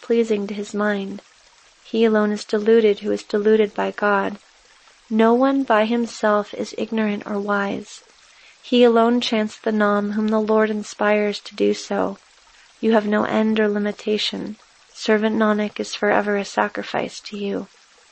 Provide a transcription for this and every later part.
pleasing to his mind. He alone is deluded who is deluded by God. No one by himself is ignorant or wise. He alone chants the Nam whom the Lord inspires to do so. You have no end or limitation. Servant Nanak is forever a sacrifice to you.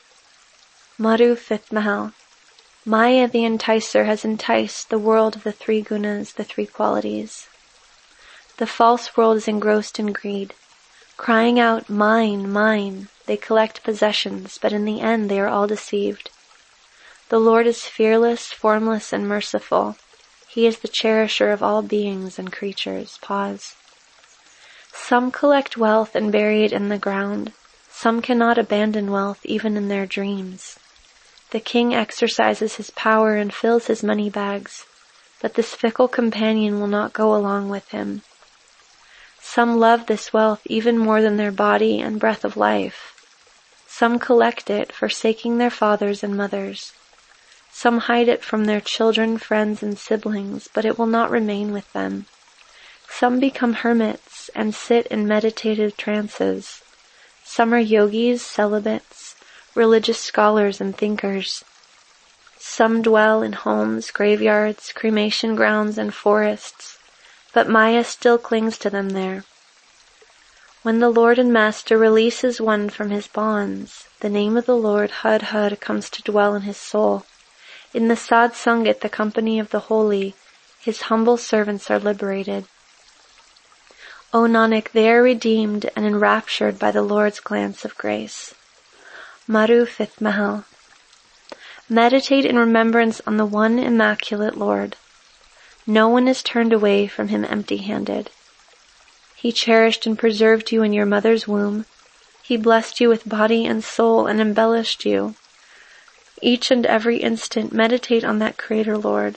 Madhu, 5th Mahal. Maya the enticer has enticed the world of the three gunas, the three qualities. The false world is engrossed in greed. Crying out, mine, mine, they collect possessions, but in the end they are all deceived. The Lord is fearless, formless, and merciful. He is the cherisher of all beings and creatures. Pause. Some collect wealth and bury it in the ground. Some cannot abandon wealth even in their dreams. The king exercises his power and fills his money bags, but this fickle companion will not go along with him. Some love this wealth even more than their body and breath of life. Some collect it, forsaking their fathers and mothers. Some hide it from their children, friends, and siblings, but it will not remain with them. Some become hermits and sit in meditative trances. Some are yogis, celibates, religious scholars, and thinkers. Some dwell in homes, graveyards, cremation grounds, and forests, but Maya still clings to them there. When the Lord and Master releases one from his bonds, the name of the Lord, Hud Hud, comes to dwell in his soul. In the Sad Sangat, the company of the holy, his humble servants are liberated. O Nanak, they are redeemed and enraptured by the Lord's glance of grace. Madhu, 5th Mahal. Meditate in remembrance on the one immaculate Lord. No one is turned away from him empty-handed. He cherished and preserved you in your mother's womb. He blessed you with body and soul and embellished you. Each and every instant meditate on that Creator Lord.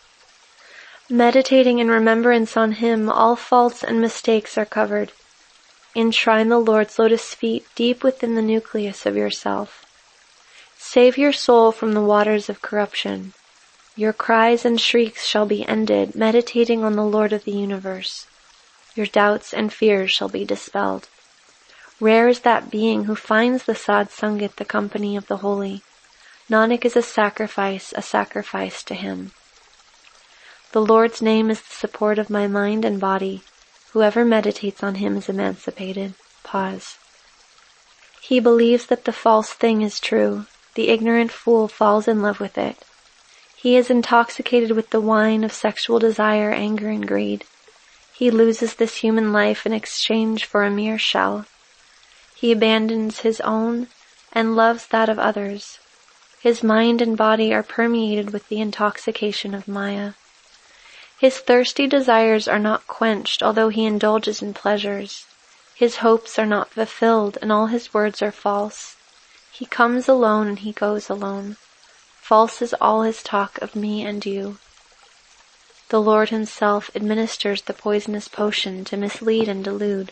Meditating in remembrance on him, all faults and mistakes are covered. Enshrine the Lord's lotus feet deep within the nucleus of yourself. Save your soul from the waters of corruption. Your cries and shrieks shall be ended, meditating on the Lord of the universe. Your doubts and fears shall be dispelled. Rare is that being who finds the Sad Sangat, the company of the holy. Nanak is a sacrifice to him. The Lord's name is the support of my mind and body. Whoever meditates on him is emancipated. Pause. He believes that the false thing is true. The ignorant fool falls in love with it. He is intoxicated with the wine of sexual desire, anger, and greed. He loses this human life in exchange for a mere shell. He abandons his own and loves that of others. His mind and body are permeated with the intoxication of Maya. His thirsty desires are not quenched, although he indulges in pleasures. His hopes are not fulfilled, and all his words are false. He comes alone and he goes alone. False is all his talk of me and you. The Lord himself administers the poisonous potion to mislead and delude.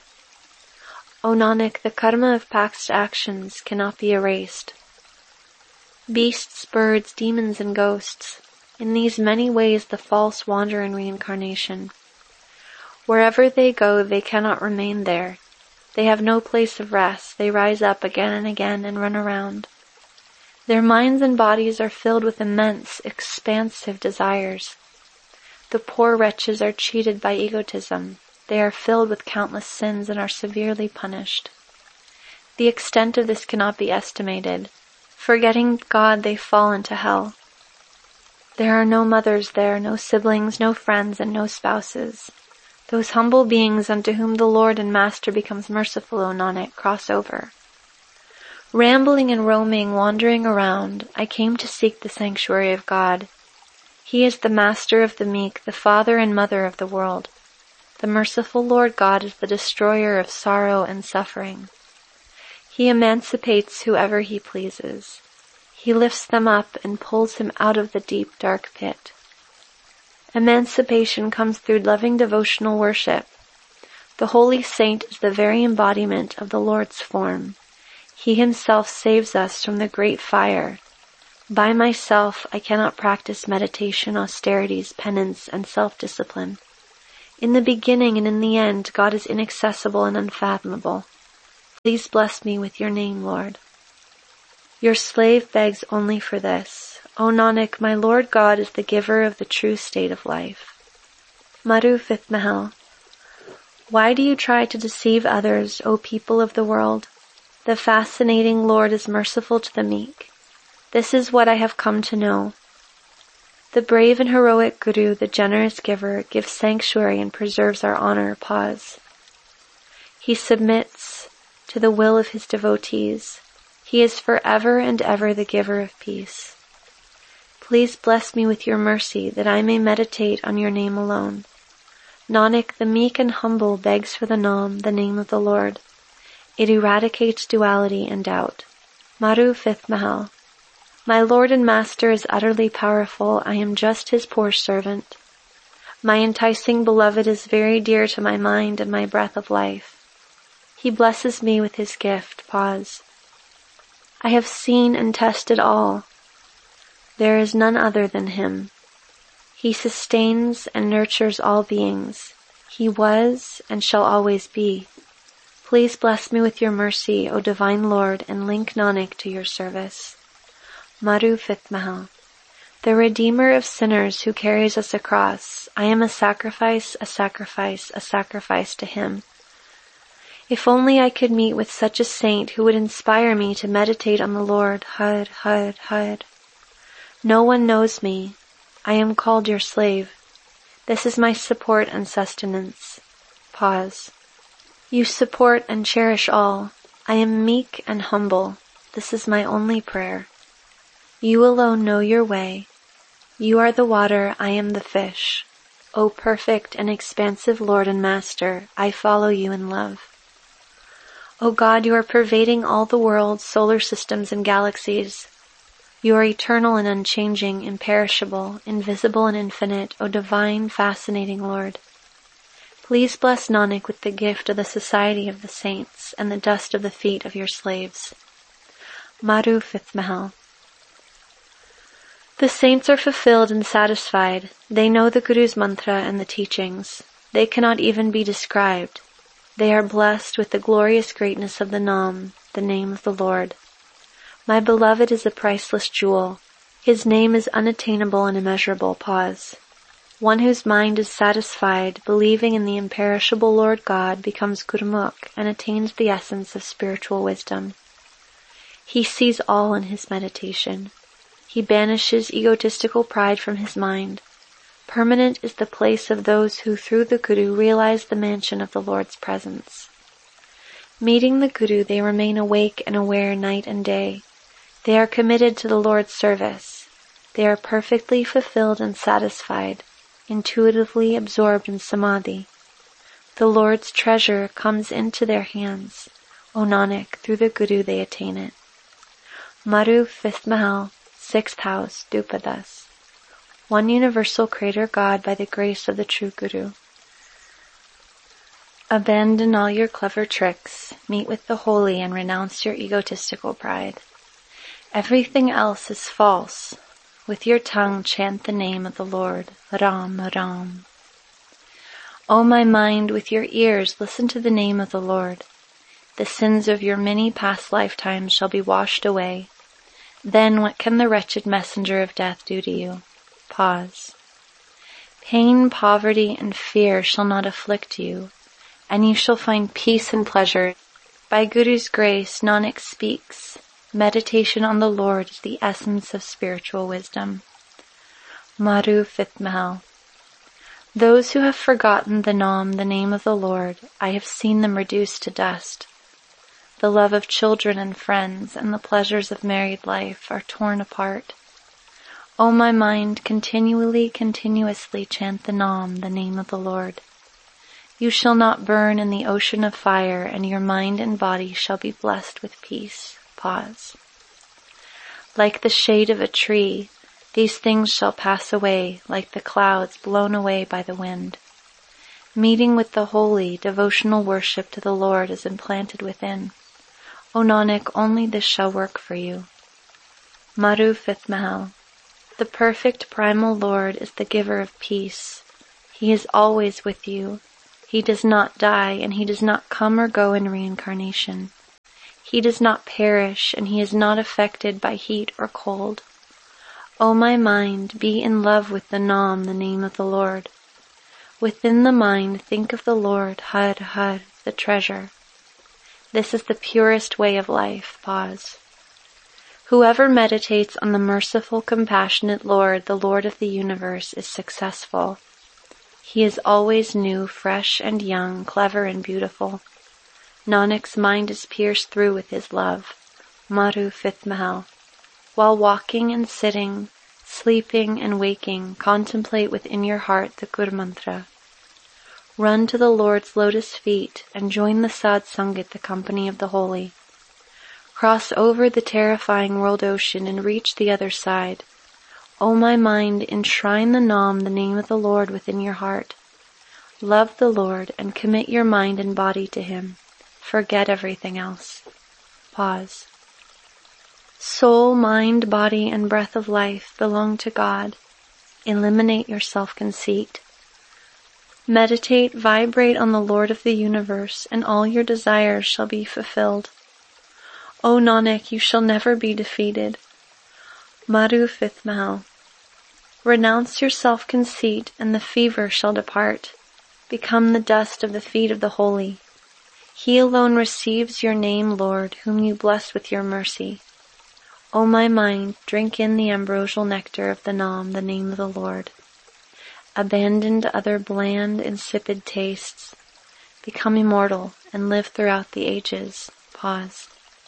O Nanak, the karma of past actions cannot be erased. Beasts, birds, demons, and ghosts, in these many ways the false wander in reincarnation. Wherever they go, they cannot remain there. They have no place of rest. They rise up again and again and run around. Their minds and bodies are filled with immense, expansive desires. The poor wretches are cheated by egotism. They are filled with countless sins and are severely punished. The extent of this cannot be estimated. Forgetting God, they fall into hell. There are no mothers there, no siblings, no friends, and no spouses. Those humble beings unto whom the Lord and Master becomes merciful, O Nanak, cross over. Rambling and roaming, wandering around, I came to seek the sanctuary of God. He is the Master of the meek, the Father and Mother of the world. The merciful Lord God is the destroyer of sorrow and suffering. He emancipates whoever he pleases. He lifts them up and pulls him out of the deep, dark pit. Emancipation comes through loving devotional worship. The holy saint is the very embodiment of the Lord's form. He himself saves us from the great fire. By myself, I cannot practice meditation, austerities, penance, and self-discipline. In the beginning and in the end, God is inaccessible and unfathomable. Please bless me with your name, Lord. Your slave begs only for this. O Nanak, my Lord God is the giver of the true state of life. Madhu, 5th Mahal. Why do you try to deceive others, O people of the world? The fascinating Lord is merciful to the meek. This is what I have come to know. The brave and heroic Guru, the generous giver, gives sanctuary and preserves our honor. Pause. He submits to the will of his devotees. He is forever and ever the giver of peace. Please bless me with your mercy that I may meditate on your name alone. Nanak, the meek and humble begs for the Nam, the name of the Lord. It eradicates duality and doubt. Madhu, 5th Mahal. My Lord and Master is utterly powerful. I am just his poor servant. My enticing beloved is very dear to my mind and my breath of life. He blesses me with his gift. Pause. I have seen and tested all. There is none other than him. He sustains and nurtures all beings. He was and shall always be. Please bless me with your mercy, O Divine Lord, and link Nanak to your service. Madhu, 5th Mahal. The Redeemer of sinners who carries us across, I am a sacrifice, a sacrifice, a sacrifice to him. If only I could meet with such a saint who would inspire me to meditate on the Lord. Har, har, har. No one knows me. I am called your slave. This is my support and sustenance. Pause. You support and cherish all. I am meek and humble. This is my only prayer. You alone know your way. You are the water, I am the fish. O perfect and expansive Lord and Master, I follow you in love. O God, you are pervading all the worlds, solar systems, and galaxies. You are eternal and unchanging, imperishable, invisible and infinite, O divine, fascinating Lord. Please bless Nanak with the gift of the society of the saints and the dust of the feet of your slaves. Madhu, 5th Mahal. The saints are fulfilled and satisfied. They know the Guru's mantra and the teachings. They cannot even be described. They are blessed with the glorious greatness of the Nam, the name of the Lord. My beloved is a priceless jewel. His name is unattainable and immeasurable. Pause. One whose mind is satisfied, believing in the imperishable Lord God, becomes Gurmukh and attains the essence of spiritual wisdom. He sees all in his meditation. He banishes egotistical pride from his mind. Permanent is the place of those who through the Guru realize the mansion of the Lord's presence. Meeting the Guru, they remain awake and aware night and day. They are committed to the Lord's service. They are perfectly fulfilled and satisfied, intuitively absorbed in samadhi. The Lord's treasure comes into their hands. O Nanak, through the Guru they attain it. Madhu, 5th Mahal, 6th House, Dupadas. One universal Creator God by the grace of the true Guru. Abandon all your clever tricks, meet with the holy and renounce your egotistical pride. Everything else is false. With your tongue chant the name of the Lord, Ram, Ram. O my mind, with your ears listen to the name of the Lord. The sins of your many past lifetimes shall be washed away. Then what can the wretched messenger of death do to you? Pause. Pain, poverty, and fear shall not afflict you, and you shall find peace and pleasure. By Guru's grace, Nanak speaks. Meditation on the Lord is the essence of spiritual wisdom. Madhu, 5th Mahal. Those who have forgotten the Nam, the name of the Lord, I have seen them reduced to dust. The love of children and friends and the pleasures of married life are torn apart. O my mind, continuously chant the Nam, the name of the Lord. You shall not burn in the ocean of fire, and your mind and body shall be blessed with peace. Pause. Like the shade of a tree, these things shall pass away, like the clouds blown away by the wind. Meeting with the holy, devotional worship to the Lord is implanted within. O Nanak, only this shall work for you. Madhu, 5th Mahal. The perfect primal Lord is the giver of peace. He is always with you. He does not die, and he does not come or go in reincarnation. He does not perish, and he is not affected by heat or cold. O my mind, be in love with the Nam, the name of the Lord. Within the mind, think of the Lord, Har Har, the treasure. This is the purest way of life. Pause. Whoever meditates on the merciful, compassionate Lord, the Lord of the universe, is successful. He is always new, fresh and young, clever and beautiful. Nanak's mind is pierced through with his love. Maru, 5th Mahal. While walking and sitting, sleeping and waking, contemplate within your heart the Gur Mantra. Run to the Lord's lotus feet and join the Sad Sangat, the company of the holy. Cross over the terrifying world ocean and reach the other side. O my mind, enshrine the Nam, the name of the Lord, within your heart. Love the Lord and commit your mind and body to him. Forget everything else. Pause. Soul, mind, body, and breath of life belong to God. Eliminate your self-conceit. Meditate, vibrate on the Lord of the universe, and all your desires shall be fulfilled. O Nanak, you shall never be defeated. Maru, 5th Mahal. Renounce your self-conceit, and the fever shall depart. Become the dust of the feet of the holy. He alone receives your name, Lord, whom you bless with your mercy. O my mind, drink in the ambrosial nectar of the Nam, the name of the Lord. Abandon other bland, insipid tastes. Become immortal and live throughout the ages. Pause.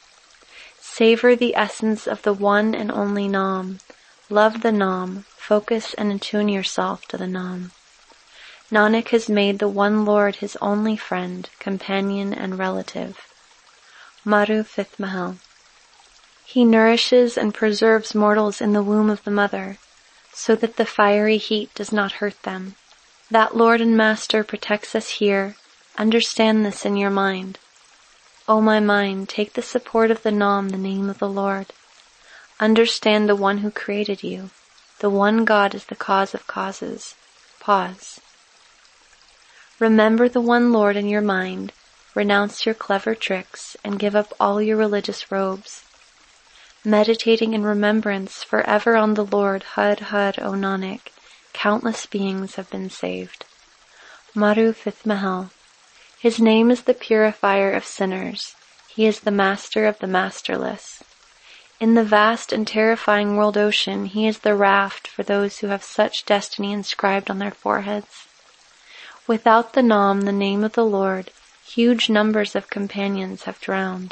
Savor the essence of the one and only Nam. Love the Nam. Focus and attune yourself to the Nam. Nanak has made the one Lord his only friend, companion, and relative. Maru, 5th Mahal. He nourishes and preserves mortals in the womb of the mother, so that the fiery heat does not hurt them. That Lord and Master protects us here. Understand this in your mind. O my mind, take the support of the Nam, the name of the Lord. Understand the one who created you. The one God is the cause of causes. Pause. Remember the one Lord in your mind, renounce your clever tricks, and give up all your religious robes. Meditating in remembrance forever on the Lord, Har Har, O Nanak, countless beings have been saved. Maru, 5th Mahal. His name is the purifier of sinners. He is the master of the masterless. In the vast and terrifying world ocean, he is the raft for those who have such destiny inscribed on their foreheads. Without the Nam, the name of the Lord, huge numbers of companions have drowned.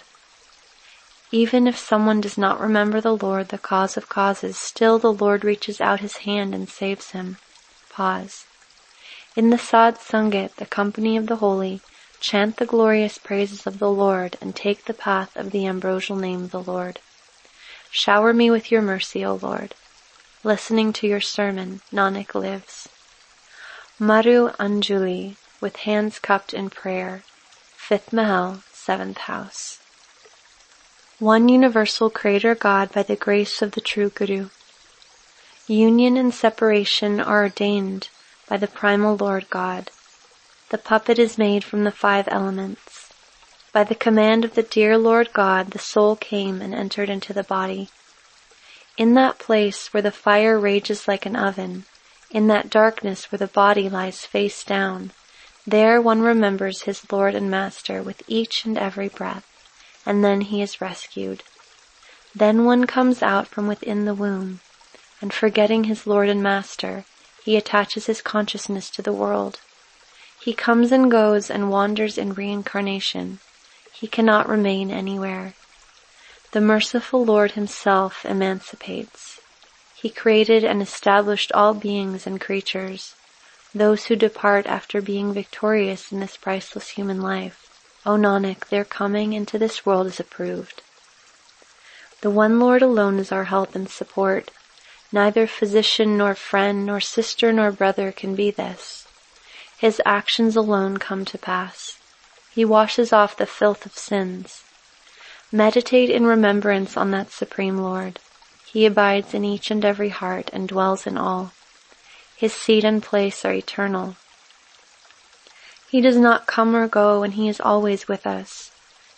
Even if someone does not remember the Lord, the cause of causes, still the Lord reaches out his hand and saves him. Pause. In the Sad Sangat, the company of the holy, chant the glorious praises of the Lord and take the path of the ambrosial name of the Lord. Shower me with your mercy, O Lord. Listening to your sermon, Nanak lives. Maru Anjuli, with hands cupped in prayer, 5th Mahal, 7th house. One universal Creator God by the grace of the true Guru. Union and separation are ordained by the primal Lord God. The puppet is made from the 5 elements. By the command of the dear Lord God, the soul came and entered into the body. In that place where the fire rages like an oven, in that darkness where the body lies face down, there one remembers his Lord and Master with each and every breath, and then he is rescued. Then one comes out from within the womb, and forgetting his Lord and Master, he attaches his consciousness to the world. He comes and goes and wanders in reincarnation. He cannot remain anywhere. The merciful Lord himself emancipates. He created and established all beings and creatures. Those who depart after being victorious in this priceless human life, O Nanak, their coming into this world is approved. The one Lord alone is our help and support. Neither physician nor friend nor sister nor brother can be this. His actions alone come to pass. He washes off the filth of sins. Meditate in remembrance on that Supreme Lord. He abides in each and every heart and dwells in all. His seat and place are eternal. He does not come or go, and he is always with us.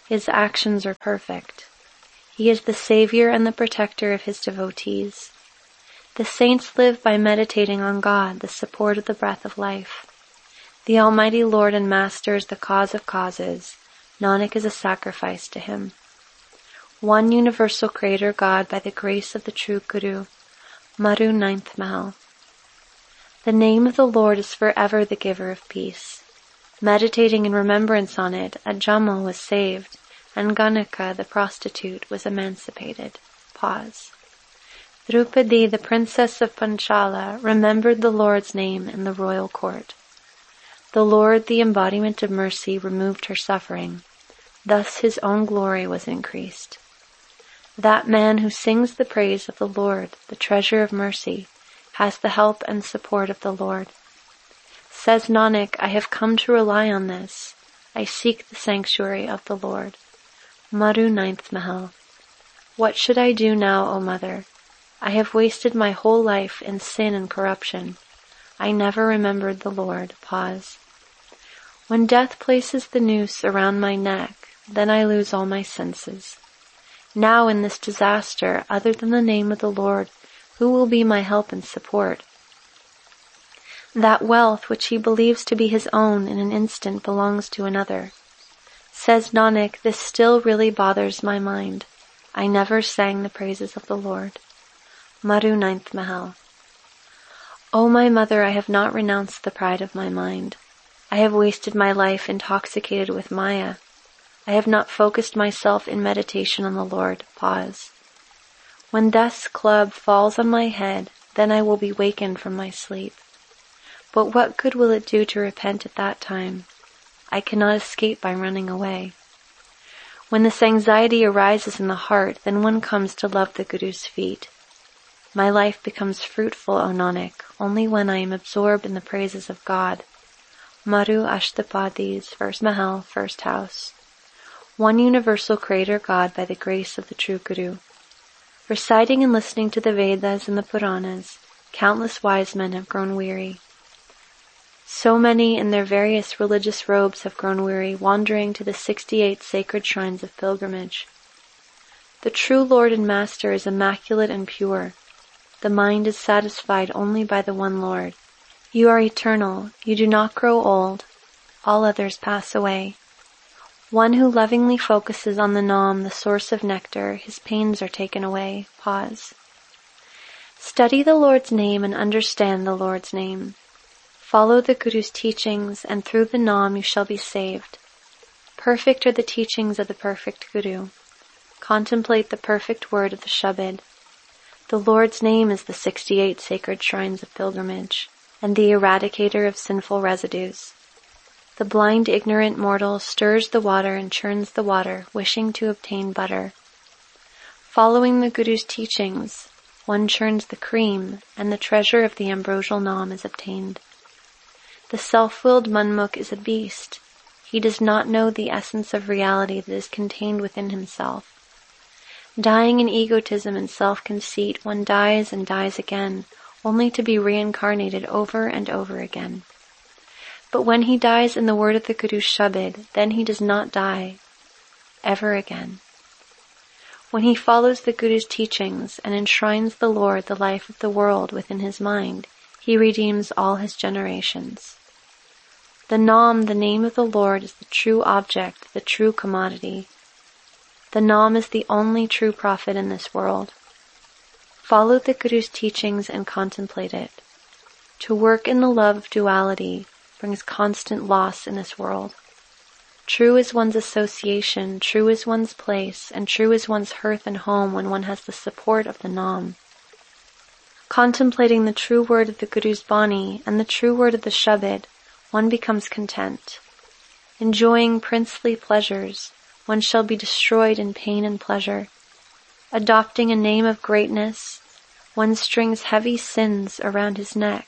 His actions are perfect. He is the savior and the protector of his devotees. The saints live by meditating on God, the support of the breath of life. The Almighty Lord and Master is the cause of causes. Nanak is a sacrifice to him. One universal Creator God by the grace of the true Guru. Madhu, 9th Mahal. The name of the Lord is forever the giver of peace. Meditating in remembrance on it, Ajamil was saved, and Ganaka, the prostitute, was emancipated. Pause. Draupadi, the princess of Panchala, remembered the Lord's name in the royal court. The Lord, the embodiment of mercy, removed her suffering. Thus his own glory was increased. That man who sings the praise of the Lord, the treasure of mercy, has the help and support of the Lord. Says Nanak, I have come to rely on this. I seek the sanctuary of the Lord. Madhu, 9th Mahal. What should I do now, O mother? I have wasted my whole life in sin and corruption. I never remembered the Lord. Pause. When death places the noose around my neck, then I lose all my senses. Now in this disaster, other than the name of the Lord, who will be my help and support? That wealth which he believes to be his own in an instant belongs to another. Says Nanak, this still really bothers my mind. I never sang the praises of the Lord. Madhu, 9th Mahal. O my mother, I have not renounced the pride of my mind. I have wasted my life intoxicated with Maya. I have not focused myself in meditation on the Lord. Pause. When death's club falls on my head, then I will be wakened from my sleep. But what good will it do to repent at that time? I cannot escape by running away. When this anxiety arises in the heart, then one comes to love the Guru's feet. My life becomes fruitful, O Nanak, only when I am absorbed in the praises of God. Madhu Ashtapadis, 1st Mahal, 1st House. One universal Creator God by the grace of the true Guru. Reciting and listening to the Vedas and the Puranas, countless wise men have grown weary. So many in their various religious robes have grown weary, wandering to the 68 sacred shrines of pilgrimage. The true Lord and Master is immaculate and pure. The mind is satisfied only by the one Lord. You are eternal. You do not grow old. All others pass away. One who lovingly focuses on the Nam, the source of nectar, his pains are taken away. Pause. Study the Lord's name and understand the Lord's name. Follow the Guru's teachings, and through the Nam you shall be saved. Perfect are the teachings of the perfect Guru. Contemplate the perfect word of the Shabad. The Lord's name is the 68 sacred shrines of pilgrimage, and the eradicator of sinful residues. The blind, ignorant mortal stirs the water and churns the water, wishing to obtain butter. Following the Guru's teachings, one churns the cream, and the treasure of the ambrosial Nam is obtained. The self-willed Manmukh is a beast. He does not know the essence of reality that is contained within himself. Dying in egotism and self-conceit, one dies and dies again, only to be reincarnated over and over again. But when he dies in the word of the Guru's Shabad, then he does not die ever again. When he follows the Guru's teachings and enshrines the Lord, the life of the world, within his mind, he redeems all his generations. The Nam, the name of the Lord, is the true object, the true commodity. The Nam is the only true prophet in this world. Follow the Guru's teachings and contemplate it. To work in the love of duality brings constant loss in this world. True is one's association, true is one's place, and true is one's hearth and home when one has the support of the Nam. Contemplating the true word of the Guru's Bani and the true word of the Shabad, one becomes content. Enjoying princely pleasures, one shall be destroyed in pain and pleasure. Adopting a name of greatness, one strings heavy sins around his neck.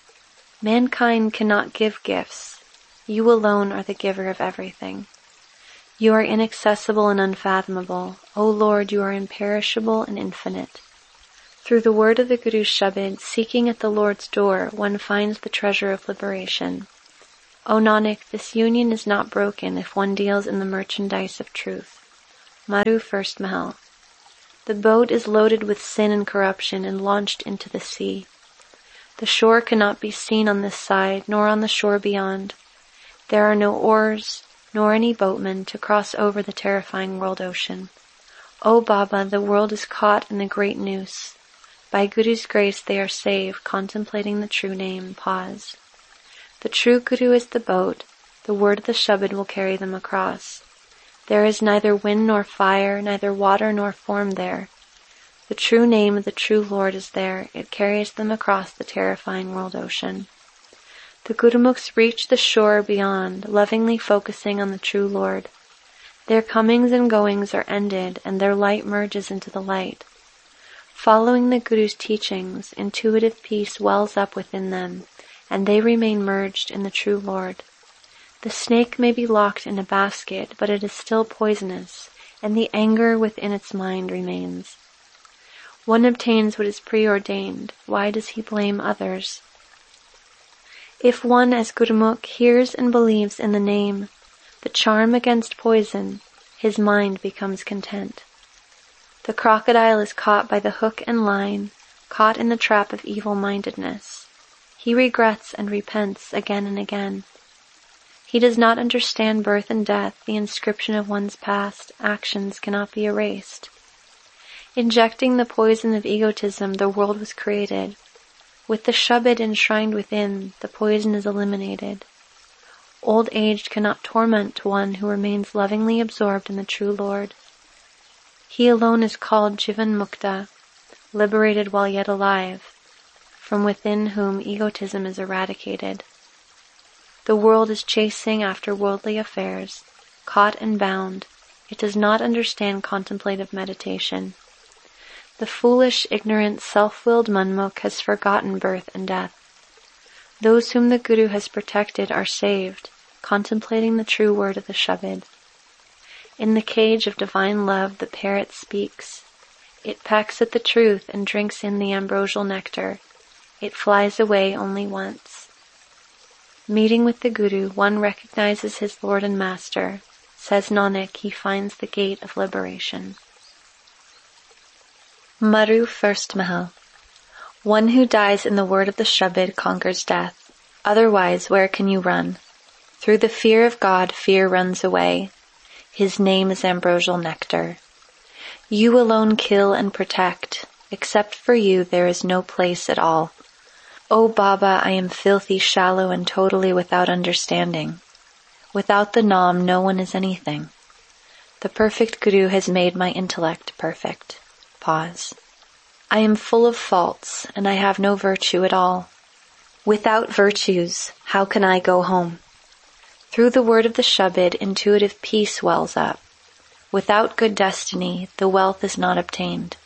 Mankind cannot give gifts. You alone are the giver of everything. You are inaccessible and unfathomable. O Lord, you are imperishable and infinite. Through the word of the Guru's Shabad, seeking at the Lord's door, one finds the treasure of liberation. O Nanak, this union is not broken if one deals in the merchandise of truth. Maru First Mahal. The boat is loaded with sin and corruption and launched into the sea. The shore cannot be seen on this side, nor on the shore beyond. There are no oars, nor any boatmen to cross over the terrifying world ocean. O Baba, the world is caught in the great noose. By Guru's grace they are saved, contemplating the true name. Pause. The true Guru is the boat. The word of the Shabad will carry them across. There is neither wind nor fire, neither water nor form there. The true name of the true Lord is there. It carries them across the terrifying world ocean. The Gurumukhs reach the shore beyond, lovingly focusing on the true Lord. Their comings and goings are ended, and their light merges into the light. Following the Guru's teachings, intuitive peace wells up within them, and they remain merged in the true Lord. The snake may be locked in a basket, but it is still poisonous, and the anger within its mind remains. One obtains what is preordained. Why does he blame others? If one as Gurumukh hears and believes in the name, the charm against poison, his mind becomes content. The crocodile is caught by the hook and line, caught in the trap of evil-mindedness. He regrets and repents again and again. He does not understand birth and death, the inscription of one's past actions cannot be erased. Injecting the poison of egotism, the world was created. With the Shabad enshrined within, the poison is eliminated. Old age cannot torment one who remains lovingly absorbed in the true Lord. He alone is called Jivan Mukta, liberated while yet alive, from within whom egotism is eradicated. The world is chasing after worldly affairs, caught and bound. It does not understand contemplative meditation. The foolish, ignorant, self-willed Manmukh has forgotten birth and death. Those whom the Guru has protected are saved, contemplating the true word of the Shabad. In the cage of divine love the parrot speaks. It pecks at the truth and drinks in the ambrosial nectar. It flies away only once. Meeting with the Guru, one recognizes his Lord and Master. Says Nanak, he finds the gate of liberation. Maru First Mahal. One who dies in the word of the Shabad conquers death. Otherwise, where can you run? Through the fear of God, fear runs away. His name is ambrosial nectar. You alone kill and protect. Except for you, there is no place at all. O Baba, I am filthy, shallow, and totally without understanding. Without the Nam, no one is anything. The perfect Guru has made my intellect perfect. Pause. I am full of faults, and I have no virtue at all. Without virtues, how can I go home? Through the word of the Shabad, intuitive peace wells up. Without good destiny, the wealth is not obtained.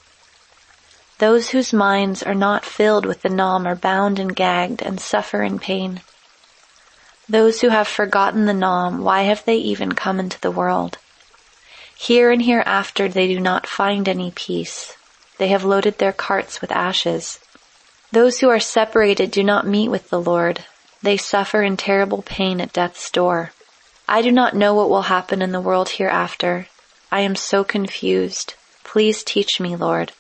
Those whose minds are not filled with the Nam are bound and gagged and suffer in pain. Those who have forgotten the Nam, why have they even come into the world? Here and hereafter they do not find any peace. They have loaded their carts with ashes. Those who are separated do not meet with the Lord. They suffer in terrible pain at death's door. I do not know what will happen in the world hereafter. I am so confused. Please teach me, Lord.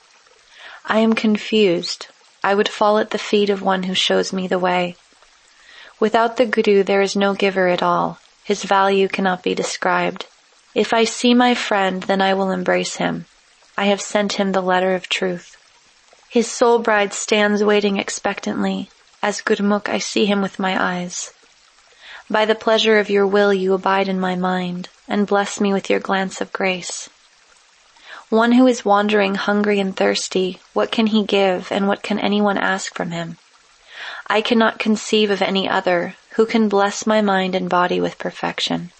I am confused. I would fall at the feet of one who shows me the way. Without the Guru, there is no giver at all. His value cannot be described. If I see my friend, then I will embrace him. I have sent him the letter of truth. His soul bride stands waiting expectantly. As Gurumukh, I see him with my eyes. By the pleasure of your will, you abide in my mind, and bless me with your glance of grace. One who is wandering, hungry and thirsty, what can he give, and what can anyone ask from him? I cannot conceive of any other who can bless my mind and body with perfection.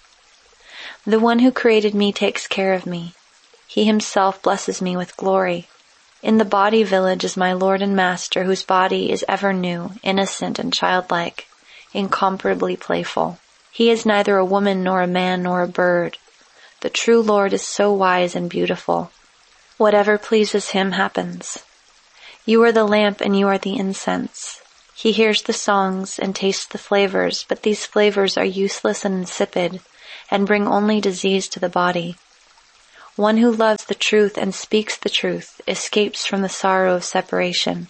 The one who created me takes care of me. He himself blesses me with glory. In the body village is my Lord and Master, whose body is ever new, innocent and childlike, incomparably playful. He is neither a woman nor a man nor a bird. The true Lord is so wise and beautiful. Whatever pleases him happens. You are the lamp and you are the incense. He hears the songs and tastes the flavors, but these flavors are useless and insipid, and bring only disease to the body. One who loves the truth and speaks the truth escapes from the sorrow of separation.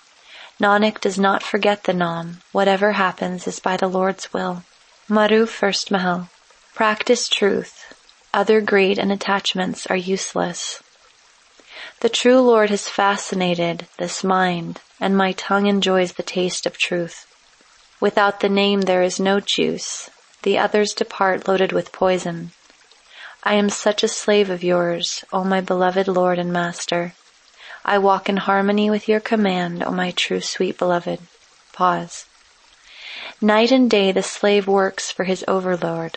Nanak does not forget the Naam. Whatever happens is by the Lord's will. Maru First Mahal. Practice truth. Other greed and attachments are useless. The true Lord has fascinated this mind, and my tongue enjoys the taste of truth. Without the name there is no juice. The others depart loaded with poison. I am such a slave of yours, O my beloved Lord and Master. I walk in harmony with your command, O my true sweet beloved. Pause. Night and day the slave works for his overlord.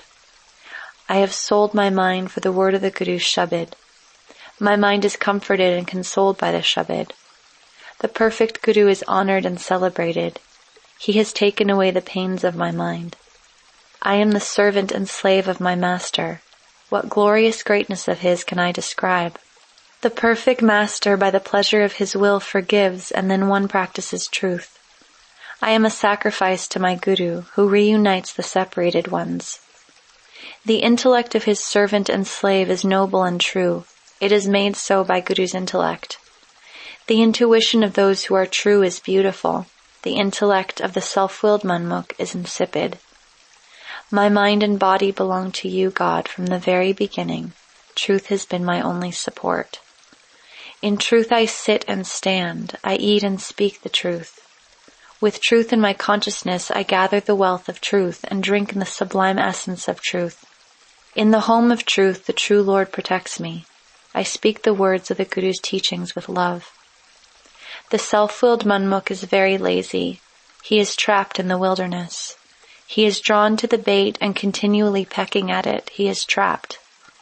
I have sold my mind for the word of the Guru's Shabad. My mind is comforted and consoled by the Shabad. The perfect Guru is honored and celebrated. He has taken away the pains of my mind. I am the servant and slave of my Master. What glorious greatness of his can I describe? The perfect Master by the pleasure of his will forgives, and then one practices truth. I am a sacrifice to my Guru, who reunites the separated ones. The intellect of his servant and slave is noble and true. It is made so by Guru's intellect. The intuition of those who are true is beautiful. The intellect of the self-willed Manmukh is insipid. My mind and body belong to you, God, from the very beginning. Truth has been my only support. In truth I sit and stand. I eat and speak the truth. With truth in my consciousness I gather the wealth of truth and drink in the sublime essence of truth. In the home of truth the true Lord protects me. I speak the words of the Guru's teachings with love. The self-willed Manmukh is very lazy. He is trapped in the wilderness. He is drawn to the bait and continually pecking at it. He is trapped.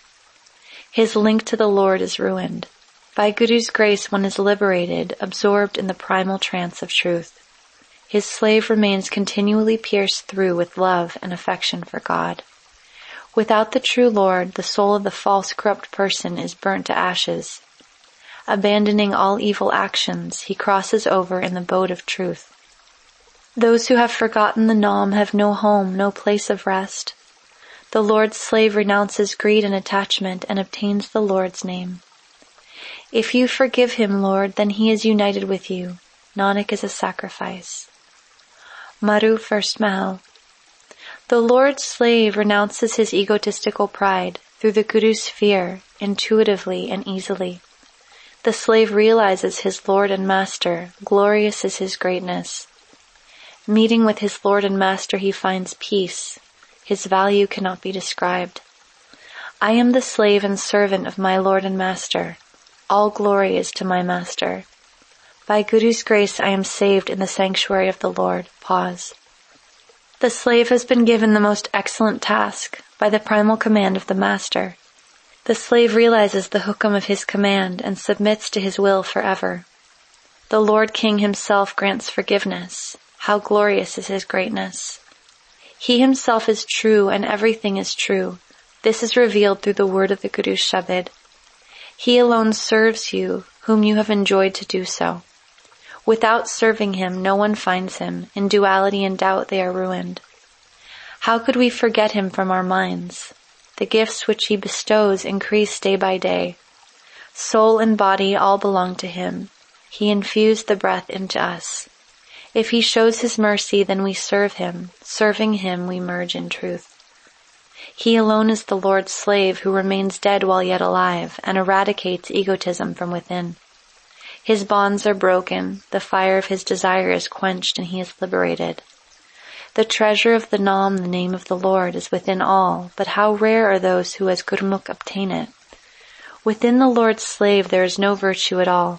His link to the Lord is ruined. By Guru's grace one is liberated, absorbed in the primal trance of truth. His slave remains continually pierced through with love and affection for God. Without the true Lord, the soul of the false corrupt person is burnt to ashes. Abandoning all evil actions, he crosses over in the boat of truth. Those who have forgotten the Naam have no home, no place of rest. The Lord's slave renounces greed and attachment and obtains the Lord's name. If you forgive him, Lord, then he is united with you. Nanak is a sacrifice. Maru First Mahal. The Lord's slave renounces his egotistical pride through the Guru's fear, intuitively and easily. The slave realizes his Lord and Master, glorious is his greatness. Meeting with his Lord and Master he finds peace. His value cannot be described. I am the slave and servant of my Lord and Master. All glory is to my Master. By Guru's grace I am saved in the sanctuary of the Lord. Pause. The slave has been given the most excellent task by the primal command of the Master. The slave realizes the hukam of his command and submits to his will forever. The Lord King himself grants forgiveness. How glorious is his greatness. He himself is true and everything is true. This is revealed through the word of the Guru's Shabad. He alone serves you, whom you have enjoyed to do so. Without serving him, no one finds him. In duality and doubt they are ruined. How could we forget him from our minds? The gifts which he bestows increase day by day. Soul and body all belong to him. He infused the breath into us. If he shows his mercy, then we serve him. Serving him, we merge in truth. He alone is the Lord's slave who remains dead while yet alive and eradicates egotism from within. His bonds are broken, the fire of his desire is quenched, and he is liberated. The treasure of the Naam, the name of the Lord, is within all, but how rare are those who as Gurmukh obtain it. Within the Lord's slave there is no virtue at all.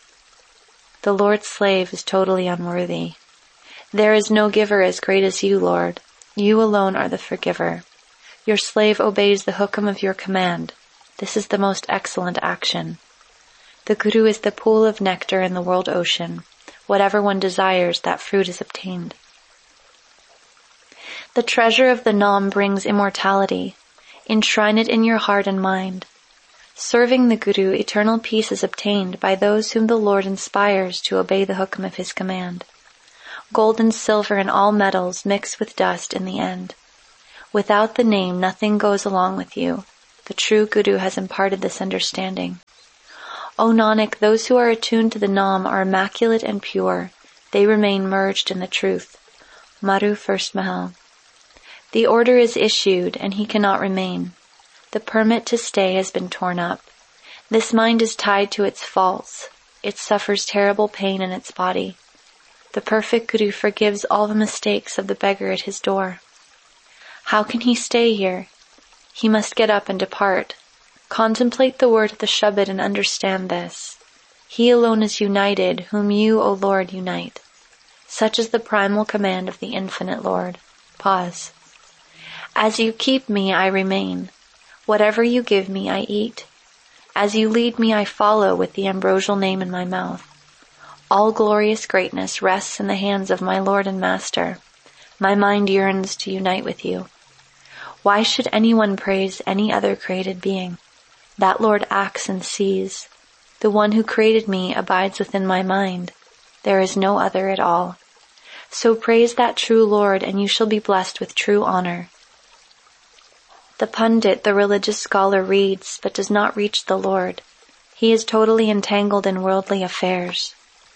The Lord's slave is totally unworthy. There is no giver as great as you, Lord. You alone are the forgiver. Your slave obeys the hukam of your command. This is the most excellent action. The Guru is the pool of nectar in the world ocean. Whatever one desires, that fruit is obtained. The treasure of the Naam brings immortality. Enshrine it in your heart and mind. Serving the Guru, eternal peace is obtained by those whom the Lord inspires to obey the hukam of his command. Gold and silver and all metals mix with dust in the end. Without the name, nothing goes along with you. The true Guru has imparted this understanding. O Nanak, those who are attuned to the Nam are immaculate and pure. They remain merged in the truth. Madhu, First Mahal. The order is issued, and he cannot remain. The permit to stay has been torn up. This mind is tied to its faults. It suffers terrible pain in its body. The perfect Guru forgives all the mistakes of the beggar at his door. How can he stay here? He must get up and depart. Contemplate the word of the Shabad and understand this. He alone is united, whom you, O Lord, unite. Such is the primal command of the infinite Lord. Pause. As you keep me, I remain. Whatever you give me, I eat. As you lead me, I follow with the ambrosial name in my mouth. All glorious greatness rests in the hands of my Lord and Master. My mind yearns to unite with you. Why should anyone praise any other created being? That Lord acts and sees. The one who created me abides within my mind. There is no other at all. So praise that true Lord, and you shall be blessed with true honor. The pundit, the religious scholar, reads, but does not reach the Lord. He is totally entangled in worldly affairs.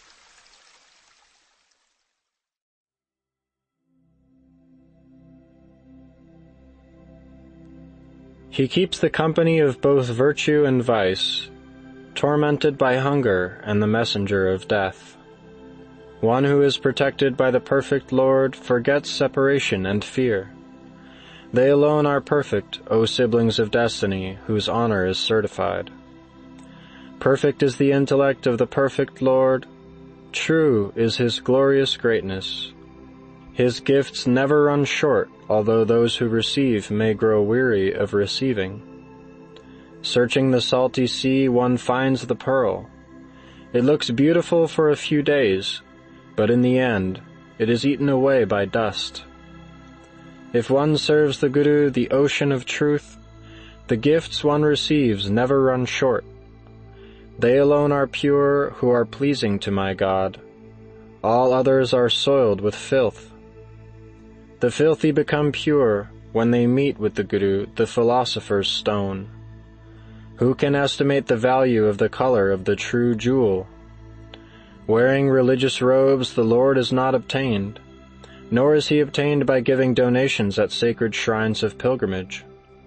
He keeps the company of both virtue and vice, tormented by hunger and the messenger of death. One who is protected by the perfect Lord forgets separation and fear. They alone are perfect, O siblings of destiny, whose honor is certified. Perfect is the intellect of the perfect Lord. True is his glorious greatness. His gifts never run short, although those who receive may grow weary of receiving. Searching the salty sea, one finds the pearl. It looks beautiful for a few days, but in the end, it is eaten away by dust. If one serves the Guru, the ocean of truth, the gifts one receives never run short. They alone are pure who are pleasing to my God. All others are soiled with filth. The filthy become pure when they meet with the Guru, the philosopher's stone. Who can estimate the value of the color of the true jewel? Wearing religious robes, the Lord is not obtained, nor is he obtained by giving donations at sacred shrines of pilgrimage.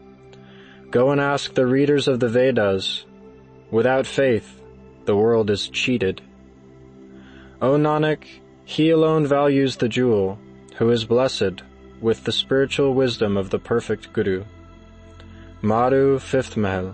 Go and ask the readers of the Vedas. Without faith, the world is cheated. O Nanak, he alone values the jewel, who is blessed with the spiritual wisdom of the perfect Guru. Madhu, Fifth Mahal.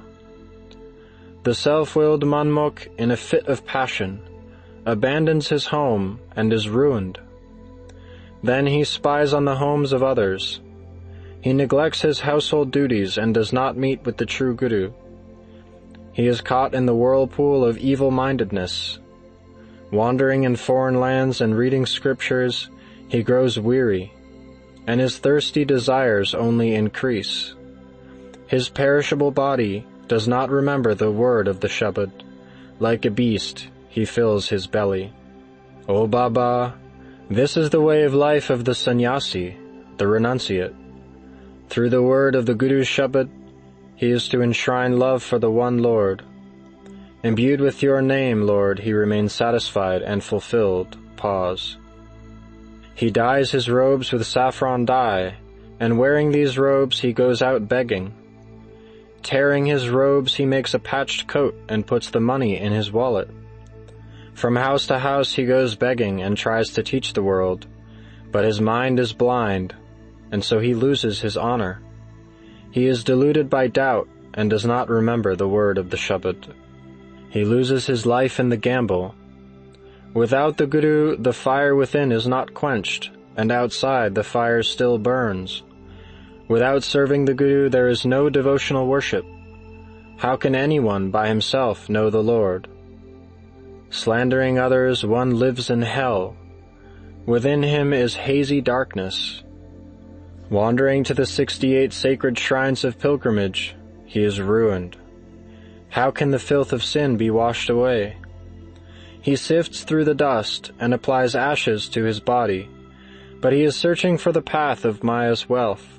The self-willed Manmukh, in a fit of passion, abandons his home and is ruined. Then he spies on the homes of others. He neglects his household duties and does not meet with the true Guru. He is caught in the whirlpool of evil-mindedness. Wandering in foreign lands and reading scriptures, he grows weary, and his thirsty desires only increase. His perishable body does not remember the word of the Shabad. Like a beast, he fills his belly. O Baba, this is the way of life of the sannyasi, the renunciate. Through the word of the Guru's Shabad, he is to enshrine love for the one Lord. Imbued with your name, Lord, he remains satisfied and fulfilled. Pause. He dyes his robes with saffron dye, and wearing these robes he goes out begging. Tearing his robes he makes a patched coat and puts the money in his wallet. From house to house he goes begging and tries to teach the world, but his mind is blind, and so he loses his honor. He is deluded by doubt and does not remember the word of the Shabad. He loses his life in the gamble. Without the Guru, the fire within is not quenched, and outside the fire still burns. Without serving the Guru, there is no devotional worship. How can anyone by himself know the Lord? Slandering others, one lives in hell. Within him is hazy darkness. Wandering to the 68 sacred shrines of pilgrimage, he is ruined. How can the filth of sin be washed away? He sifts through the dust and applies ashes to his body, but he is searching for the path of Maya's wealth.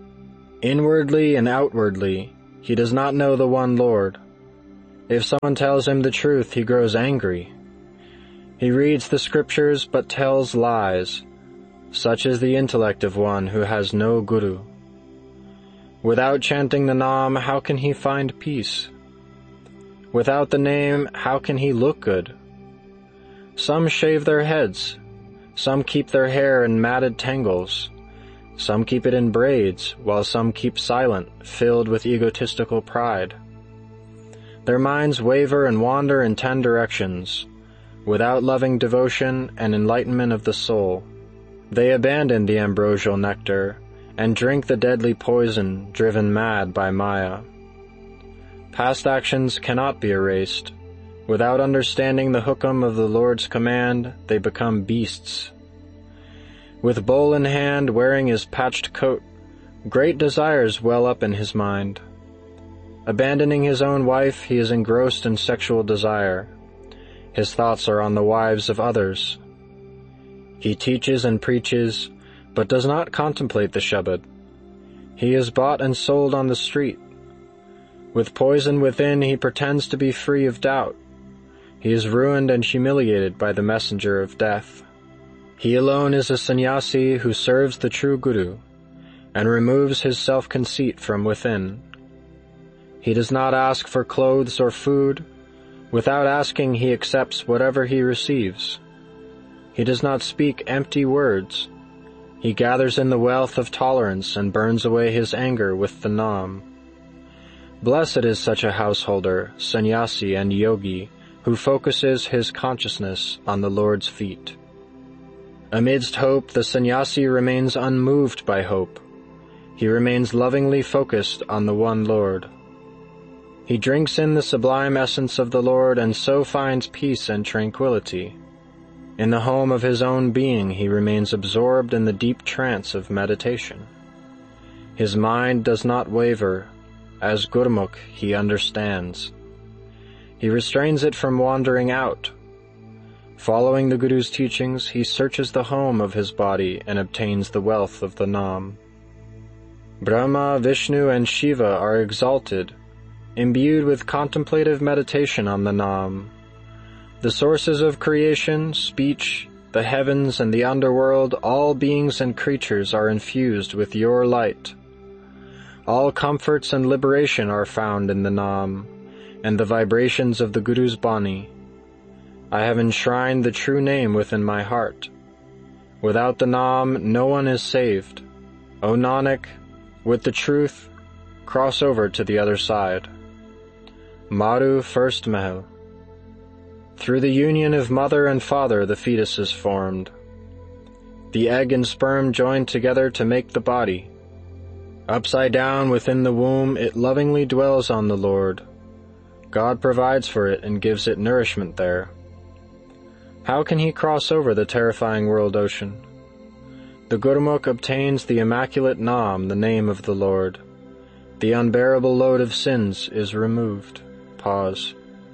Inwardly and outwardly, he does not know the one Lord. If someone tells him the truth, he grows angry. He reads the scriptures but tells lies. Such is the intellect of one who has no guru. Without chanting the Nam, how can he find peace? Without the name, how can he look good? Some shave their heads. Some keep their hair in matted tangles. Some keep it in braids, while some keep silent, filled with egotistical pride. Their minds waver and wander in 10 directions, without loving devotion and enlightenment of the soul. They abandon the ambrosial nectar and drink the deadly poison driven mad by Maya. Past actions cannot be erased. Without understanding the hukum of the Lord's command, they become beasts. With bowl in hand, wearing his patched coat, great desires well up in his mind. Abandoning his own wife, he is engrossed in sexual desire. His thoughts are on the wives of others. He teaches and preaches, but does not contemplate the Shabad. He is bought and sold on the street. With poison within, he pretends to be free of doubt. He is ruined and humiliated by the messenger of death. He alone is a sannyasi who serves the true Guru and removes his self-conceit from within. He does not ask for clothes or food. Without asking, he accepts whatever he receives. He does not speak empty words. He gathers in the wealth of tolerance and burns away his anger with the Nam. Blessed is such a householder, sannyasi and yogi, who focuses his consciousness on the Lord's feet. Amidst hope, the sannyasi remains unmoved by hope. He remains lovingly focused on the one Lord. He drinks in the sublime essence of the Lord and so finds peace and tranquility. In the home of his own being, he remains absorbed in the deep trance of meditation. His mind does not waver. As Gurmukh, he understands. He restrains it from wandering out. Following the Guru's teachings, he searches the home of his body and obtains the wealth of the Nam. Brahma, Vishnu, and Shiva are exalted, imbued with contemplative meditation on the Nam. The sources of creation, speech, the heavens, and the underworld, all beings and creatures are infused with your light. All comforts and liberation are found in the Nam, and the vibrations of the Guru's Bani. I have enshrined the true name within my heart. Without the Nam, no one is saved. O Nanak, with the truth, cross over to the other side. Maru, first Mahal. Through the union of mother and father, the fetus is formed. The egg and sperm join together to make the body. Upside down within the womb, it lovingly dwells on the Lord. God provides for it and gives it nourishment there. How can he cross over the terrifying world ocean? The Gurmukh obtains the immaculate Nam, the name of the Lord. The unbearable load of sins is removed. Pause.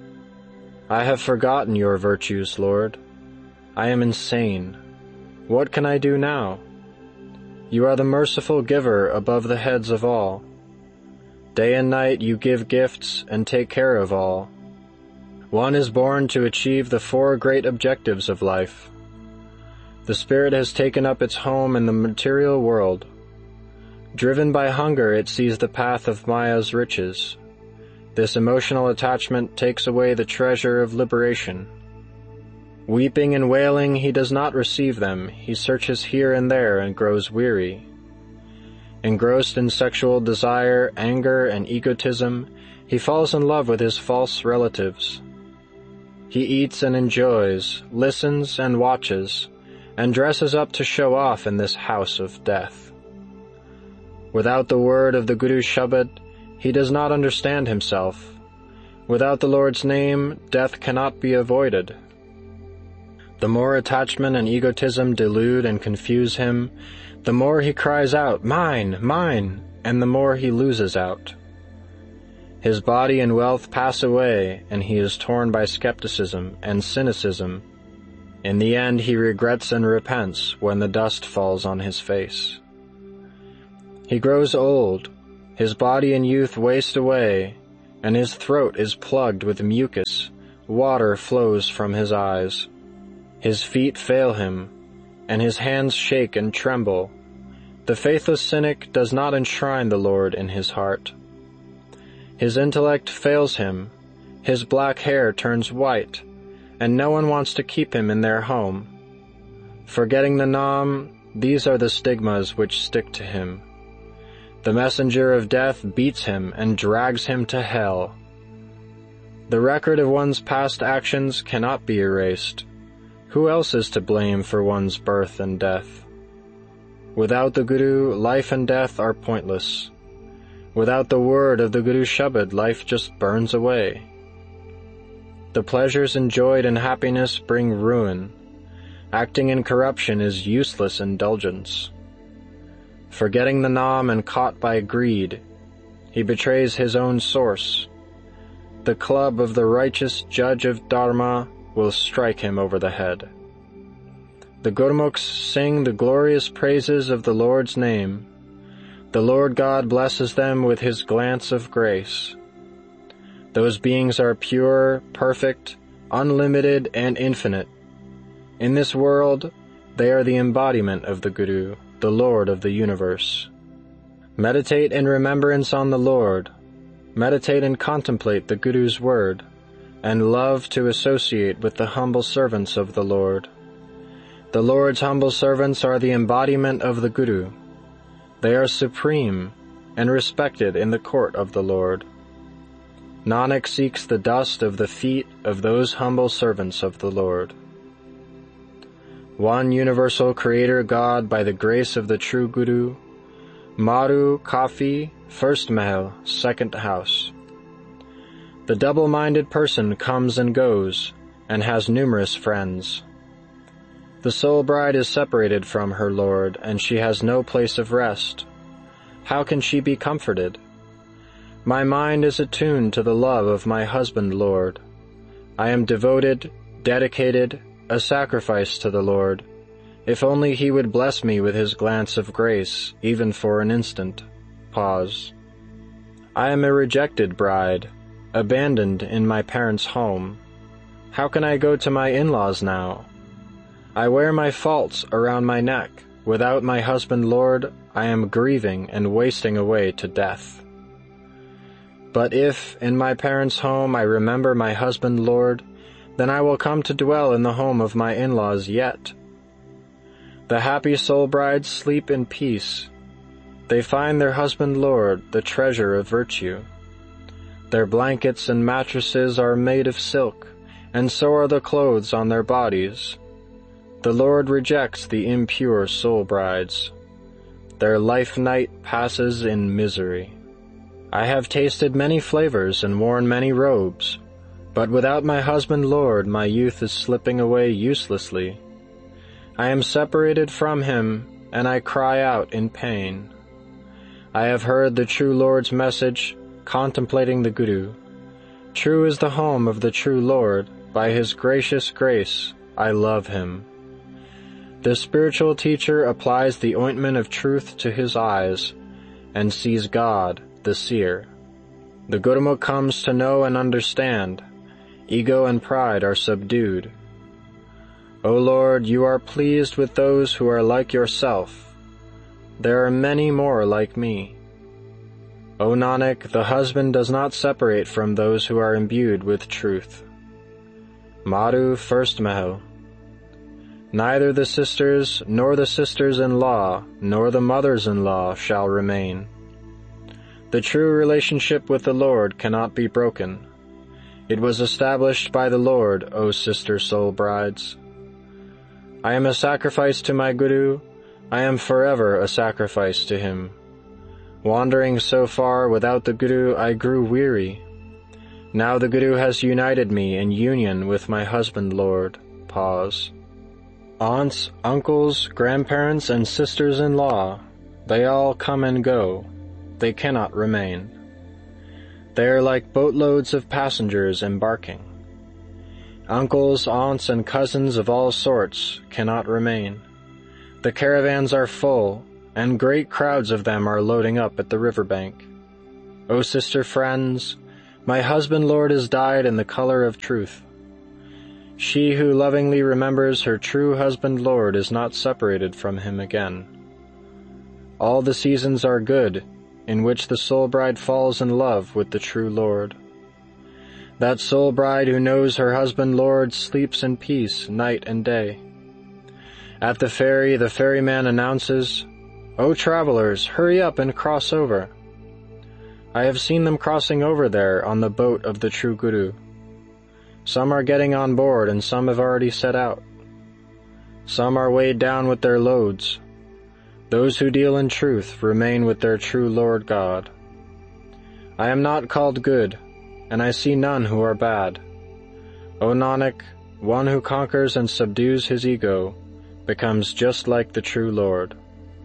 I have forgotten your virtues, Lord. I am insane. What can I do now? You are the merciful giver above the heads of all. Day and night you give gifts and take care of all. One is born to achieve the 4 great objectives of life. The spirit has taken up its home in the material world. Driven by hunger, it sees the path of Maya's riches. This emotional attachment takes away the treasure of liberation. Weeping and wailing, he does not receive them. He searches here and there and grows weary. Engrossed in sexual desire, anger, and egotism, he falls in love with his false relatives. He eats and enjoys, listens and watches, and dresses up to show off in this house of death. Without the word of the Guru's Shabad, he does not understand himself. Without the Lord's name, death cannot be avoided. The more attachment and egotism delude and confuse him, the more he cries out, "Mine, mine," and the more he loses out. His body and wealth pass away, and he is torn by skepticism and cynicism. In the end, he regrets and repents when the dust falls on his face. He grows old, his body and youth waste away, and his throat is plugged with mucus, water flows from his eyes. His feet fail him, and his hands shake and tremble. The faithless cynic does not enshrine the Lord in his heart. His intellect fails him, his black hair turns white, and no one wants to keep him in their home. Forgetting the Nam, these are the stigmas which stick to him. The messenger of death beats him and drags him to hell. The record of one's past actions cannot be erased. Who else is to blame for one's birth and death? Without the Guru, life and death are pointless. Without the word of the Guru Shabad, life just burns away. The pleasures enjoyed in happiness bring ruin. Acting in corruption is useless indulgence. Forgetting the Nam and caught by greed, he betrays his own source. The club of the righteous judge of Dharma will strike him over the head. The Gurmukhs sing the glorious praises of the Lord's name. The Lord God blesses them with his glance of grace. Those beings are pure, perfect, unlimited, and infinite. In this world, they are the embodiment of the Guru, the Lord of the universe. Meditate in remembrance on the Lord. Meditate and contemplate the Guru's word, and love to associate with the humble servants of the Lord. The Lord's humble servants are the embodiment of the Guru. They are supreme and respected in the court of the Lord. Nanak seeks the dust of the feet of those humble servants of the Lord. One universal Creator God by the grace of the true Guru. Maru Kafi, first Mahal, second house. The double-minded person comes and goes, and has numerous friends. The soul bride is separated from her Lord, and she has no place of rest. How can she be comforted? My mind is attuned to the love of my husband Lord. I am devoted, dedicated, a sacrifice to the Lord. If only he would bless me with his glance of grace, even for an instant. Pause. I am a rejected bride, abandoned in my parents' home. How can I go to my in-laws now? I wear my faults around my neck. Without my husband Lord, I am grieving and wasting away to death. But if, in my parents' home, I remember my husband Lord, then I will come to dwell in the home of my in-laws yet. The happy soul brides sleep in peace. They find their husband Lord, the treasure of virtue. Their blankets and mattresses are made of silk, and so are the clothes on their bodies. The Lord rejects the impure soul brides. Their life night passes in misery. I have tasted many flavors and worn many robes, but without my husband Lord, my youth is slipping away uselessly. I am separated from him, and I cry out in pain. I have heard the true Lord's message, contemplating the Guru. True is the home of the true Lord. By his gracious grace, I love him. The spiritual teacher applies the ointment of truth to his eyes, and sees God, the seer. The Gurmukh comes to know and understand. Ego and pride are subdued. O Lord, you are pleased with those who are like yourself. There are many more like me. O Nanak, the husband does not separate from those who are imbued with truth. Madhu, first Mahal. Neither the sisters, nor the sisters-in-law, nor the mothers-in-law shall remain. The true relationship with the Lord cannot be broken. It was established by the Lord, O sister soul brides. I am a sacrifice to my Guru. I am forever a sacrifice to him. Wandering so far without the Guru, I grew weary. Now the Guru has united me in union with my husband Lord. Pause. Aunts, uncles, grandparents, and sisters-in-law, they all come and go. They cannot remain. They are like boatloads of passengers embarking. Uncles, aunts, and cousins of all sorts cannot remain. The caravans are full, and great crowds of them are loading up at the riverbank. O sister friends, my husband Lord has died in the color of truth. She who lovingly remembers her true husband Lord is not separated from him again. All the seasons are good, in which the soul bride falls in love with the true Lord. That soul bride who knows her husband Lord sleeps in peace night and day. At the ferryman announces, "O travelers, hurry up and cross over." I have seen them crossing over there on the boat of the true Guru. Some are getting on board and some have already set out. Some are weighed down with their loads. Those who deal in truth remain with their true Lord God. I am not called good, and I see none who are bad. O Nanak, one who conquers and subdues his ego becomes just like the true Lord.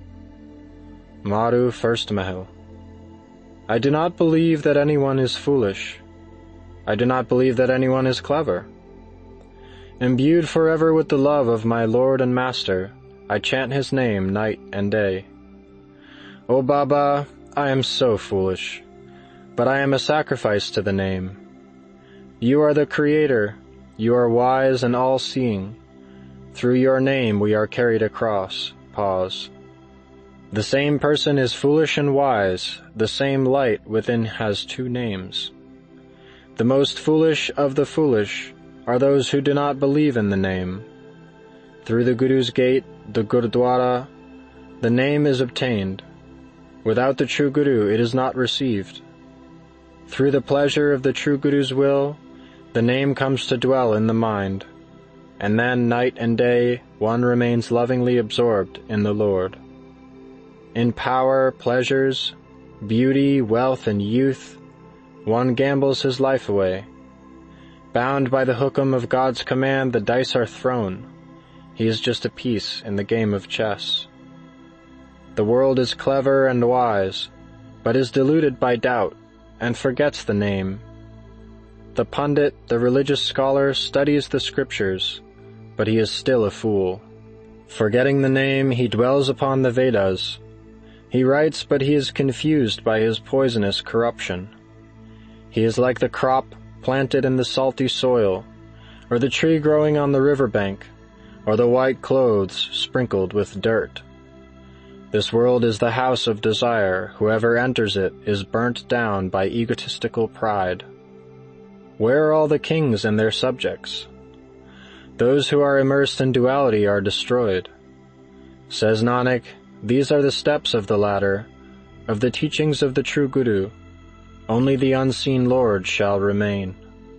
Madhu, First Mahal. I do not believe that anyone is foolish. I do not believe that anyone is clever. Imbued forever with the love of my Lord and Master, I chant his name night and day. O Baba, I am so foolish, but I am a sacrifice to the name. You are the Creator, you are wise and all-seeing. Through your name we are carried across. Pause. The same person is foolish and wise, the same light within has two names. The most foolish of the foolish are those who do not believe in the name. Through the Guru's gate, the Gurdwara, the name is obtained. Without the true Guru it is not received. Through the pleasure of the true Guru's will, the name comes to dwell in the mind, and then night and day one remains lovingly absorbed in the Lord. In power, pleasures, beauty, wealth, and youth, one gambles his life away. Bound by the hookum of God's command, the dice are thrown. He is just a piece in the game of chess. The world is clever and wise, but is deluded by doubt and forgets the name. The pundit, the religious scholar, studies the scriptures, but he is still a fool. Forgetting the name, he dwells upon the Vedas. He writes, but he is confused by his poisonous corruption. He is like the crop planted in the salty soil, or the tree growing on the riverbank, or the white clothes sprinkled with dirt. This world is the house of desire. Whoever enters it is burnt down by egotistical pride. Where are all the kings and their subjects? Those who are immersed in duality are destroyed. Says Nanak, these are the steps of the ladder, of the teachings of the true Guru. Only the unseen Lord shall remain.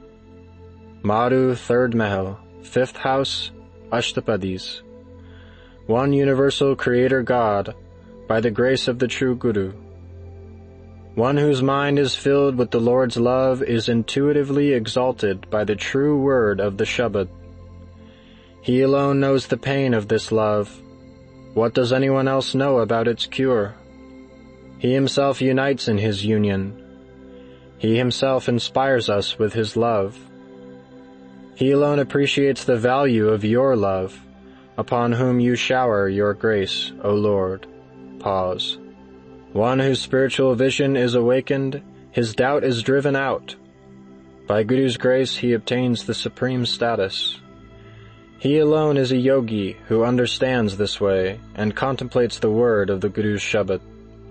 Madhu, Third Mahal, Fifth House, Ashtapadis. One universal Creator God, by the grace of the true Guru. One whose mind is filled with the Lord's love is intuitively exalted by the true word of the Shabad. He alone knows the pain of this love. What does anyone else know about its cure? He himself unites in his union. He himself inspires us with his love. He alone appreciates the value of your love, upon whom you shower your grace, O Lord. Pause. One whose spiritual vision is awakened, his doubt is driven out. By Guru's grace he obtains the supreme status. He alone is a yogi who understands this way and contemplates the word of the Guru's Shabad.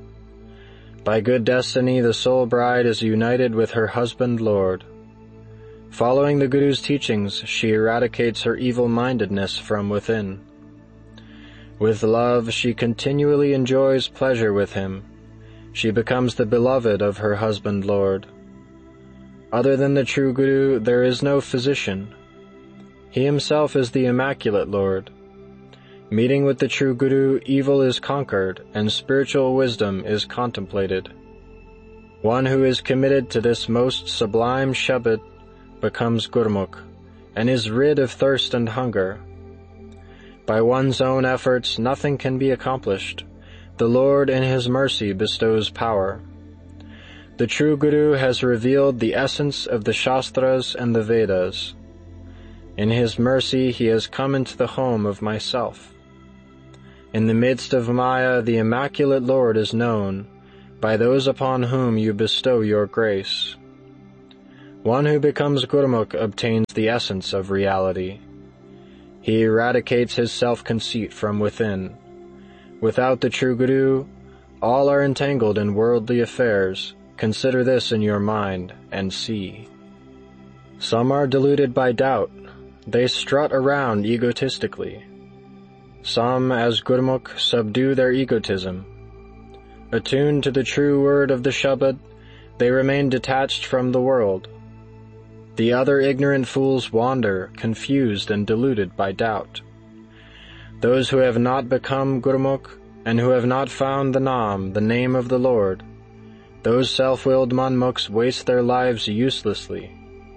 By good destiny the soul bride is united with her husband Lord. Following the Guru's teachings, she eradicates her evil-mindedness from within. With love, she continually enjoys pleasure with him. She becomes the beloved of her husband Lord. Other than the true Guru, there is no physician. He himself is the Immaculate Lord. Meeting with the true Guru, evil is conquered and spiritual wisdom is contemplated. One who is committed to this most sublime Shabad becomes Gurmukh and is rid of thirst and hunger. By one's own efforts nothing can be accomplished. The Lord in His mercy bestows power. The true Guru has revealed the essence of the Shastras and the Vedas. In his mercy he has come into the home of myself. In the midst of Maya the Immaculate Lord is known by those upon whom you bestow your grace. One who becomes Gurmukh obtains the essence of reality. He eradicates his self-conceit from within. Without the true Guru, all are entangled in worldly affairs. Consider this in your mind and see. Some are deluded by doubt. They strut around egotistically. Some, as Gurmukh, subdue their egotism. Attuned to the true word of the Shabad, they remain detached from the world. The other ignorant fools wander, confused and deluded by doubt. Those who have not become Gurmukh and who have not found the Nam, the name of the Lord, those self-willed manmukhs waste their lives uselessly.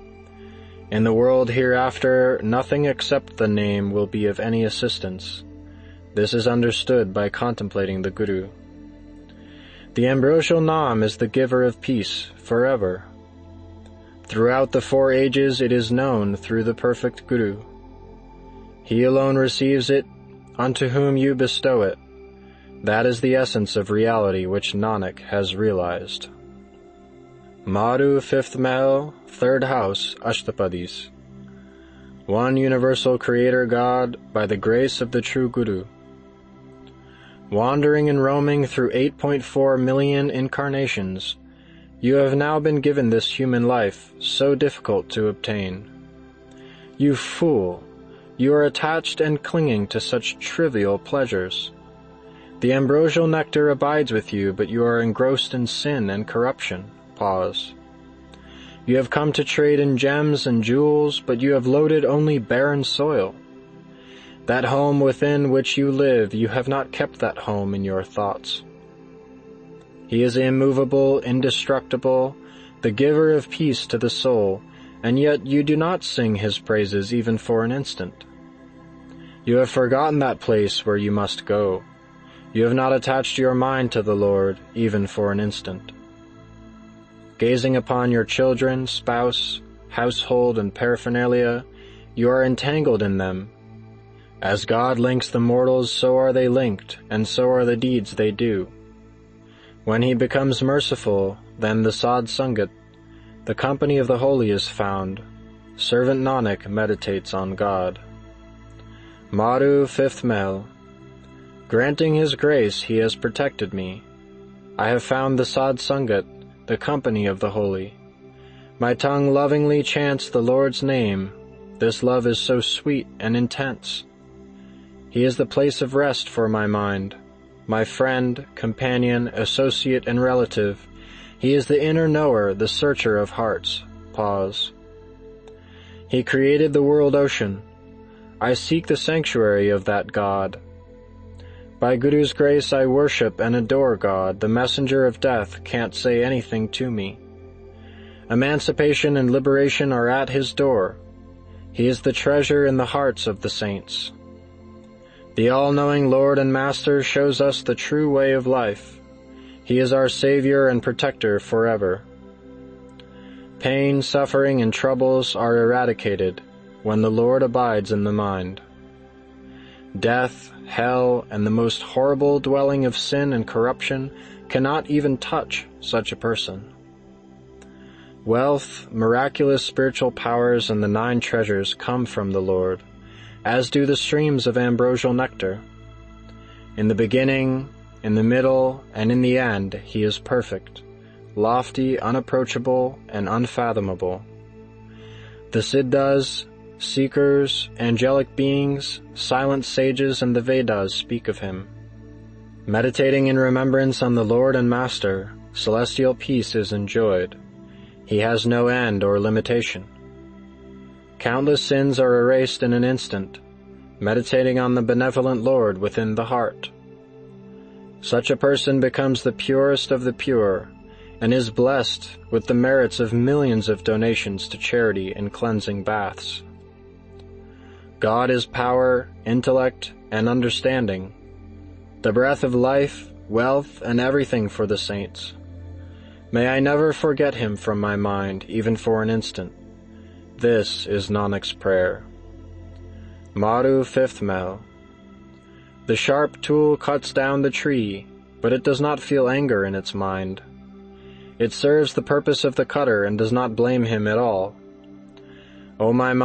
In the world hereafter, nothing except the name will be of any assistance. This is understood by contemplating the Guru. The ambrosial Nam is the giver of peace forever. Throughout the 4 ages it is known through the perfect Guru. He alone receives it, unto whom you bestow it. That is the essence of reality which Nanak has realized. Madhu, 5th Mahal, 3rd house, Ashtapadis. One universal Creator God by the grace of the true Guru. Wandering and roaming through 8.4 million incarnations, you have now been given this human life so difficult to obtain. You fool! You are attached and clinging to such trivial pleasures. The ambrosial nectar abides with you, but you are engrossed in sin and corruption. Pause. You have come to trade in gems and jewels, but you have loaded only barren soil. That home within which you live, you have not kept that home in your thoughts. He is immovable, indestructible, the giver of peace to the soul, and yet you do not sing his praises even for an instant. You have forgotten that place where you must go. You have not attached your mind to the Lord, even for an instant. Gazing upon your children, spouse, household, and paraphernalia, you are entangled in them. As God links the mortals, so are they linked, and so are the deeds they do. When he becomes merciful, then the Sad Sangat, the company of the holy, is found. Servant Nanak meditates on God. Madhu, 5th Mahal. Granting his grace, he has protected me. I have found the Sad Sangat, the company of the holy. My tongue lovingly chants the Lord's name. This love is so sweet and intense. He is the place of rest for my mind, my friend, companion, associate, and relative. He is the inner knower, the searcher of hearts. Pause. He created the world ocean. I seek the sanctuary of that God. By Guru's grace I worship and adore God. The messenger of death can't say anything to me. Emancipation and liberation are at his door. He is the treasure in the hearts of the saints. The all-knowing Lord and Master shows us the true way of life. He is our Savior and Protector forever. Pain, suffering, and troubles are eradicated when the Lord abides in the mind. Death, hell, and the most horrible dwelling of sin and corruption cannot even touch such a person. Wealth, miraculous spiritual powers, and the 9 treasures come from the Lord, as do the streams of ambrosial nectar. In the beginning, in the middle, and in the end, he is perfect, lofty, unapproachable, and unfathomable. The Siddhas, seekers, angelic beings, silent sages, and the Vedas speak of him. Meditating in remembrance on the Lord and Master, celestial peace is enjoyed. He has no end or limitation. Countless sins are erased in an instant, meditating on the benevolent Lord within the heart. Such a person becomes the purest of the pure, and is blessed with the merits of millions of donations to charity and cleansing baths. God is power, intellect, and understanding, the breath of life, wealth, and everything for the saints. May I never forget him from my mind, even for an instant. This is Nanak's prayer. Maru, 5th Mel. The sharp tool cuts down the tree, but it does not feel anger in its mind. It serves the purpose of the cutter and does not blame him at all. O my